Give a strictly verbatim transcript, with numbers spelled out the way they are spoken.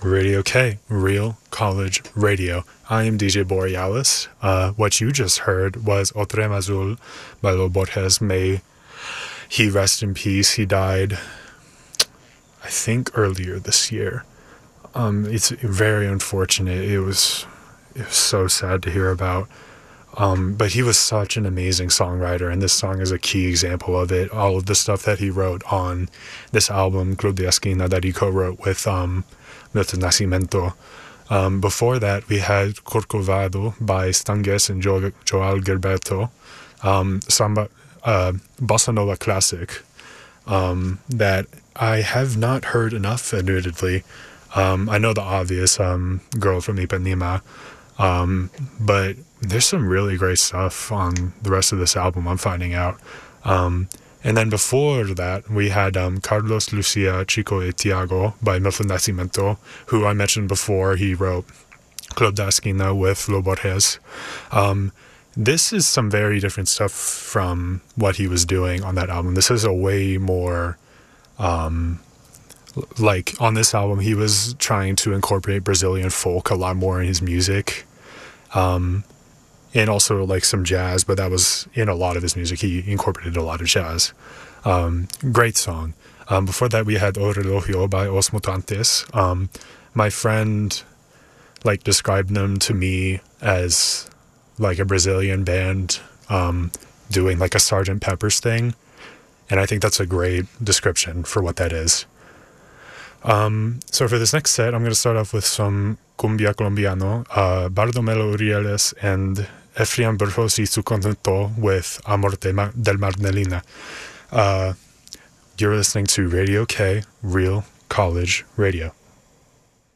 Radio K, Real College Radio. I am D J Borealis. Uh, what you just heard was Otrem Azul by Lo Borges. May he rest in peace. He died, I think, earlier this year. Um, it's very unfortunate. It was, it was so sad to hear about. Um, but he was such an amazing songwriter, and this song is a key example of it. All of the stuff that he wrote on this album, Club de Esquina, that he co-wrote with um, Milton Nascimento. Um, before that, we had Corcovado by Stangues and jo- Joao Gilberto, um, samba, uh, bossa nova classic um, that I have not heard enough, admittedly. Um, I know the obvious, um, Girl from Ipanema, um, but there's some really great stuff on the rest of this album, I'm finding out. Um, and then before that, we had um, Carlos Lucia Chico y Tiago by Milton Nascimento, who I mentioned before. He wrote Club de Esquina with Lo Borges. Um, this is some very different stuff from what he was doing on that album. This is a way more... Um, like, on this album, he was trying to incorporate Brazilian folk a lot more in his music. Um... And also, like, some jazz, but that was in a lot of his music. He incorporated a lot of jazz. Um, great song. Um, before that, we had O Relojio by Os Mutantes. Um, my friend, like, described them to me as, like, a Brazilian band um, doing, like, a Sergeant Pepper's thing. And I think that's a great description for what that is. Um, so for this next set, I'm going to start off with some cumbia colombiano, uh, Bardomelo Urieles and Efriam Burgos y su conjunto with Amor de Ma- del Mar Nelina. Uh, you're listening to Radio K, Real College Radio.